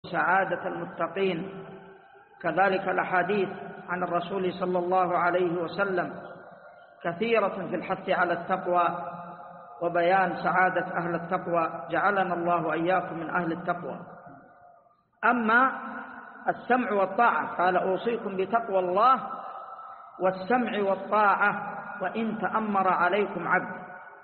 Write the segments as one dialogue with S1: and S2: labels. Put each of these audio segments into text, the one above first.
S1: سعادة المتقين. كذلك الأحاديث عن الرسول صلى الله عليه وسلم كثيرة في الحث على التقوى وبيان سعادة أهل التقوى، جعلنا الله وإياكم من أهل التقوى. أما السمع والطاعة قال: أوصيكم بتقوى الله والسمع والطاعة وإن تأمر عليكم عبد.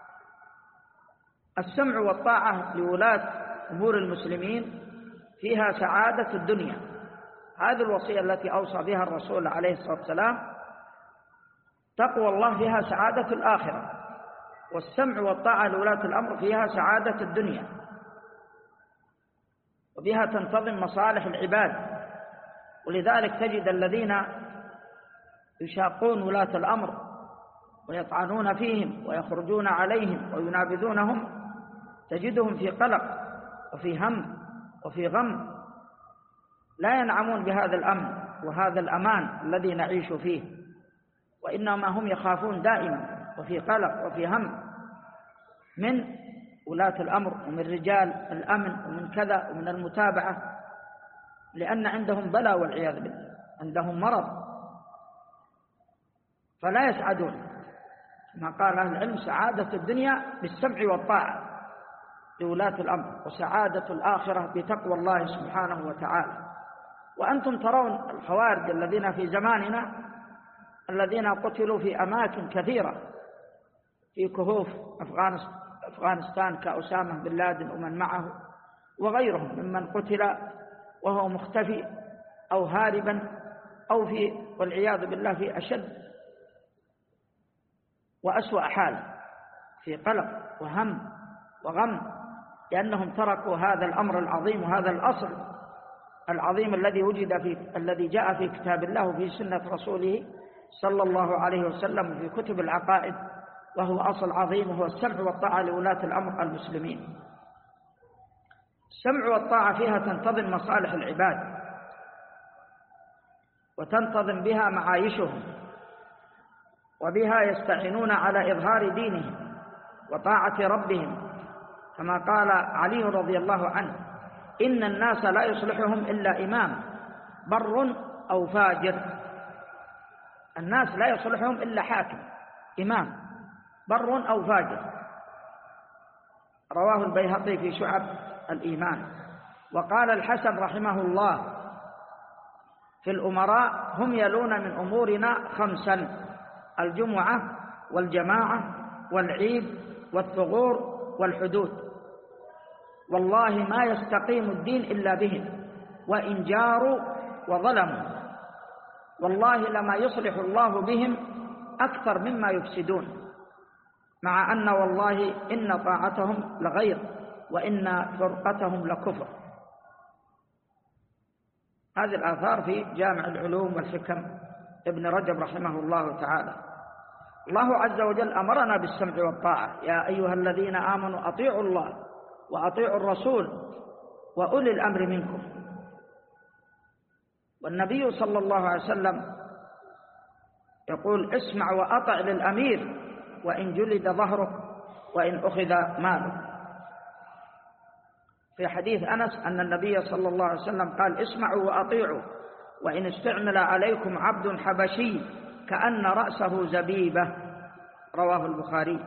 S1: السمع والطاعة لولاة أمور المسلمين فيها سعادة الدنيا، هذه الوصية التي أوصى بها الرسول عليه الصلاة والسلام. تقوى الله فيها سعادة الآخرة، والسمع والطاعة لولاة الأمر فيها سعادة الدنيا، وبها تنتظم مصالح العباد. ولذلك تجد الذين يشاقون ولاة الأمر ويطعنون فيهم ويخرجون عليهم وينابذونهم، تجدهم في قلق وفي هم وفي غم، لا ينعمون بهذا الأمن وهذا الأمان الذي نعيش فيه، وإنما هم يخافون دائما وفي قلق وفي هم من ولاة الأمر ومن رجال الأمن ومن كذا ومن المتابعة، لأن عندهم بلاء والعياذ بالله، عندهم مرض فلا يسعدون. كما قال أهل العلم: سعادة الدنيا بالسمع والطاعة لولاة الأمر، وسعادة الآخرة بتقوى الله سبحانه وتعالى. وأنتم ترون الخوارج الذين في زماننا الذين قتلوا في أماكن كثيرة في كهوف أفغانستان كأسامة بن لادن ومن معه وغيرهم ممن قتل وهو مختفي أو هاربا أو والعياذ بالله في أشد وأسوأ حال، في قلق وهم وغم، لأنهم تركوا هذا الأمر العظيم وهذا الأصل العظيم الذي جاء في كتاب الله وفي سنة رسوله صلى الله عليه وسلم وفي كتب العقائد، وهو أصل عظيم، وهو السمع والطاعة لولاة الأمر المسلمين. السمع والطاعة فيها تنتظم مصالح العباد وتنتظم بها معايشهم، وبها يستعينون على إظهار دينهم وطاعة ربهم، كما قال علي رضي الله عنه: إن الناس لا يصلحهم إلا إمام بر أو فاجر. الناس لا يصلحهم إلا حاكم إمام بر أو فاجر. رواه البيهقي في شعب الإيمان. وقال الحسن رحمه الله في الأمراء: هم يلون من أمورنا 5: الجمعة والجماعة والعيد والثغور والحدود، والله ما يستقيم الدين إلا بهم، وإن جاروا وظلموا، والله لما يصلح الله بهم أكثر مما يفسدون، مع أن والله إن طاعتهم لغير وإن فرقتهم لكفر. هذه الآثار في جامع العلوم والحكم ابن رجب رحمه الله تعالى. الله عز وجل أمرنا بالسمع والطاعة: يا أيها الذين آمنوا أطيعوا الله وأطيعوا الرسول وأولي الأمر منكم. والنبي صلى الله عليه وسلم يقول: اسمع وأطع للأمير وإن جلد ظهرك وإن أخذ مالك. في حديث أنس أن النبي صلى الله عليه وسلم قال: اسمعوا وأطيعوا وإن استعمل عليكم عبد حبشي كأن رأسه زبيبة. رواه البخاري.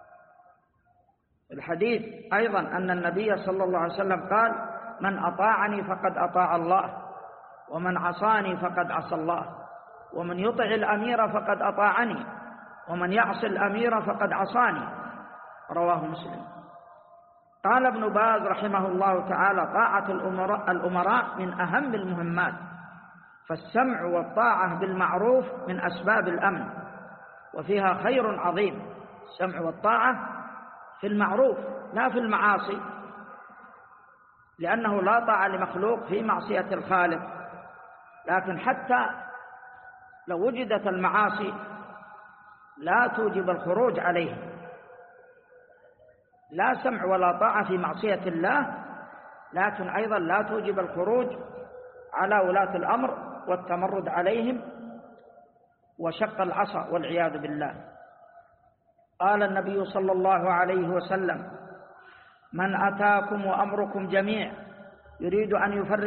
S1: الحديث أيضا أن النبي صلى الله عليه وسلم قال: من أطاعني فقد أطاع الله، ومن عصاني فقد عصى الله، ومن يطع الأمير فقد أطاعني، ومن يعصي الأمير فقد عصاني. رواه مسلم. قال ابن باز رحمه الله تعالى: طاعة الأمراء من أهم المهمات، فالسمع والطاعة بالمعروف من أسباب الأمن، وفيها خير عظيم. السمع والطاعة في المعروف لا في المعاصي، لأنه لا طاعة لمخلوق في معصية الخالق. لكن حتى لو وجدت المعاصي لا توجب الخروج عليه، لا سمع ولا طاعة في معصية الله، لكن أيضا لا توجب الخروج على ولاة الأمر والتمرد عليهم وشق العصا والعياذ بالله. قال النبي صلى الله عليه وسلم: من أتاكم وأمركم جميع يريد أن يفرق